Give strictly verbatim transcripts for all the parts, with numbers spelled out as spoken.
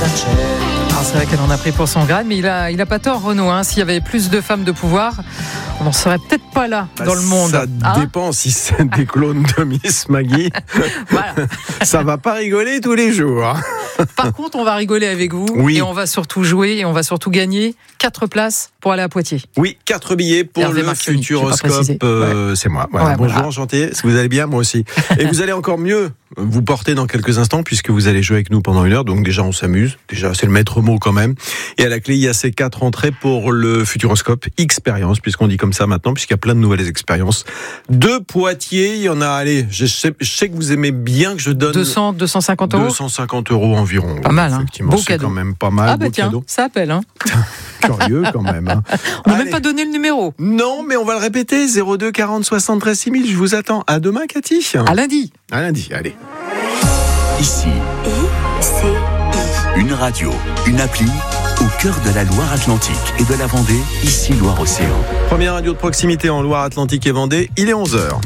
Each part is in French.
Ah, c'est vrai qu'elle en a pris pour son grade, mais il a, il a pas tort, Renaud. Hein. S'il y avait plus de femmes de pouvoir, on n'en serait peut-être pas là bah, dans le monde. Ça hein dépend si c'est des clones de Miss Maggie. Voilà. Ça va pas rigoler tous les jours. Par contre, on va rigoler avec vous oui. et on va surtout jouer et on va surtout gagner quatre places pour aller à Poitiers. Oui, quatre billets pour Hervé le Marconi, Futuroscope. Euh, ouais. C'est moi. Voilà. Ouais, Bonjour, voilà. enchanté. Est-ce que vous allez bien? Moi aussi. Et vous allez encore mieux vous porter dans quelques instants puisque vous allez jouer avec nous pendant une heure. Donc déjà, on s'amuse. Déjà, c'est le maître mot quand même. Et à la clé, il y a ces quatre entrées pour le Futuroscope Expérience, puisqu'on dit comme ça maintenant, puisqu'il y a plein de nouvelles expériences. De Poitiers, il y en a, allez, je sais, je sais que vous aimez bien que je donne... deux cents, deux cent cinquante euros deux cent cinquante euros environ. Pas mal, hein. Effectivement, Beau c'est cadeau. quand même pas mal. Ah bah beau tiens, cadeau. ça appelle. Hein. Curieux quand même. Hein. On n'a même pas donné le numéro. Non, mais on va le répéter. zéro deux quarante soixante-treize six mille. Je vous attends. À demain, Cathy. À lundi. À lundi, allez. Ici, I C I. Une radio, une appli au cœur de la Loire-Atlantique et de la Vendée, ici Loire-Océan. Première radio de proximité en Loire-Atlantique et Vendée, il est onze heures.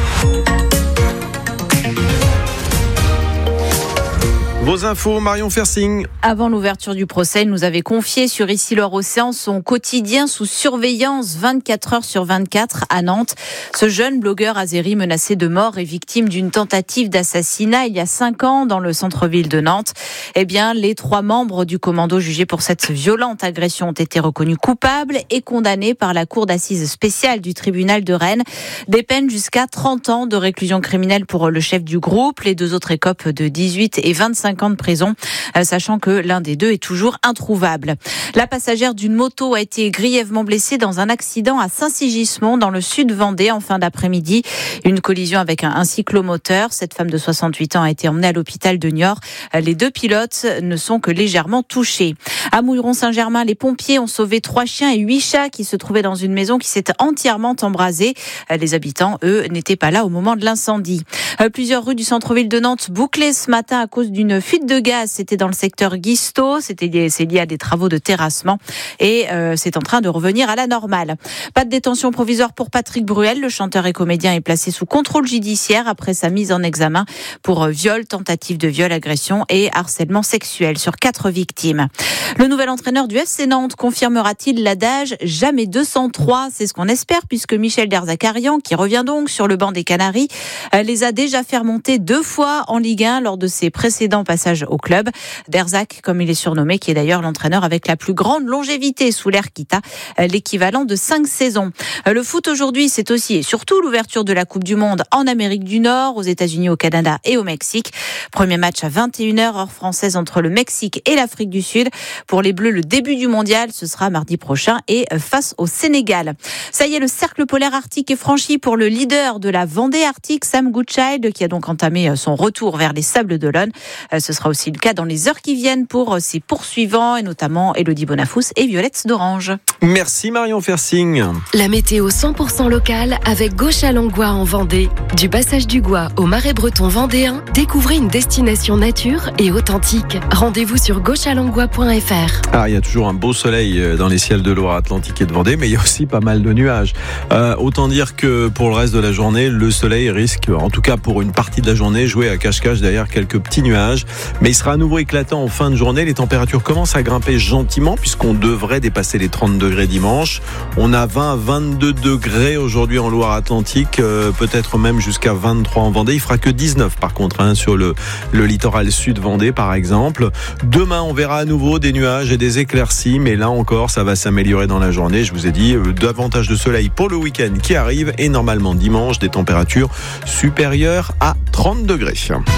Vos infos, Marion Fersing. Avant l'ouverture du procès, il nous avait confié sur Ici Loire-Océan son quotidien sous surveillance vingt-quatre heures sur vingt-quatre à Nantes. Ce jeune blogueur azéri menacé de mort est victime d'une tentative d'assassinat il y a cinq ans dans le centre-ville de Nantes. Eh bien, les trois membres du commando jugés pour cette violente agression ont été reconnus coupables et condamnés par la cour d'assises spéciale du tribunal de Rennes. Des peines jusqu'à trente ans de réclusion criminelle pour le chef du groupe. Les deux autres écopent de dix-huit et vingt-cinq ans de prison, sachant que l'un des deux est toujours introuvable. La passagère d'une moto a été grièvement blessée dans un accident à Saint-Sigismond, dans le sud Vendée, en fin d'après-midi. Une collision avec un, un cyclomoteur. Cette femme de soixante-huit ans a été emmenée à l'hôpital de Niort. Les deux pilotes ne sont que légèrement touchés. À Mouilleron-Saint-Germain, les pompiers ont sauvé trois chiens et huit chats qui se trouvaient dans une maison qui s'est entièrement embrasée. Les habitants, eux, n'étaient pas là au moment de l'incendie. Plusieurs rues du centre-ville de Nantes bouclées ce matin à cause d'une fuite de gaz. C'était dans le secteur Guisto. C'était lié, c'est lié à des travaux de terrassement et euh, c'est en train de revenir à la normale. Pas de détention provisoire pour Patrick Bruel. Le chanteur et comédien est placé sous contrôle judiciaire après sa mise en examen pour viol, tentative de viol, agression et harcèlement sexuel sur quatre victimes. Le nouvel entraîneur du F C Nantes confirmera-t-il l'adage « jamais deux cent trois » ? C'est ce qu'on espère puisque Michel Derzakarian, qui revient donc sur le banc des Canaries, les a déjà fait remonter deux fois en Ligue un lors de ses précédents passages au club. Derzak, comme il est surnommé, qui est d'ailleurs l'entraîneur avec la plus grande longévité sous l'ère Kita, l'équivalent de cinq saisons. Le foot aujourd'hui, c'est aussi et surtout l'ouverture de la Coupe du Monde en Amérique du Nord, aux États-Unis, au Canada et au Mexique. Premier match à vingt et une heures, heure française, entre le Mexique et l'Afrique du Sud. Pour les Bleus, le début du mondial, ce sera mardi prochain et face au Sénégal. Ça y est, le cercle polaire arctique est franchi pour le leader de la Vendée Arctique, Sam Goodchild, qui a donc entamé son retour vers les Sables d'Olonne. Ce sera aussi le cas dans les heures qui viennent pour ses poursuivants, et notamment Élodie Bonafous et Violette d'Orange. Merci Marion Fersing. La météo cent pour cent locale avec Gauche-à-Langlois en Vendée. Du passage du Gois au Marais breton vendéen, découvrez une destination nature et authentique. Rendez-vous sur gauche à langlois point f r. Ah, il y a toujours un beau soleil dans les ciels de Loire-Atlantique et de Vendée, mais il y a aussi pas mal de nuages. Euh, autant dire que pour le reste de la journée, le soleil risque, en tout cas pour une partie de la journée, jouer à cache-cache derrière quelques petits nuages. Mais il sera à nouveau éclatant en fin de journée. Les températures commencent à grimper gentiment puisqu'on devrait dépasser les trente degrés dimanche. On a vingt à vingt-deux degrés aujourd'hui en Loire-Atlantique, euh, peut-être même jusqu'à vingt-trois en Vendée. Il fera que dix-neuf par contre hein, sur le, le littoral sud Vendée par exemple. Demain, on verra à nouveau des nuages et des éclaircies, mais là encore, ça va s'améliorer dans la journée. Je vous ai dit, euh, davantage de soleil pour le week-end qui arrive et normalement dimanche, des températures supérieures à trente degrés.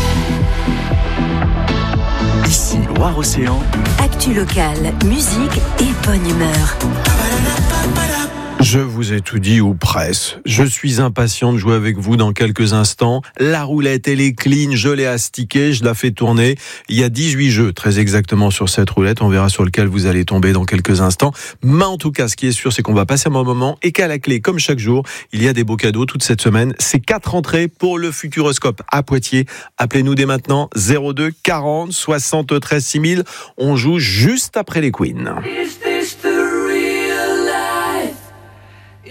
Ici Loire-Océan. Actu locale, musique et bonne humeur. Je vous ai tout dit, ou presque. Je suis impatient de jouer avec vous dans quelques instants. La roulette, elle est clean, je l'ai astiquée, je la fais tourner. Il y a dix-huit jeux, très exactement, sur cette roulette. On verra sur lequel vous allez tomber dans quelques instants. Mais en tout cas, ce qui est sûr, c'est qu'on va passer un bon moment et qu'à la clé, comme chaque jour, il y a des beaux cadeaux toute cette semaine. C'est quatre entrées pour le Futuroscope à Poitiers. Appelez-nous dès maintenant, zéro deux quarante soixante-treize six mille. On joue juste après les Queens.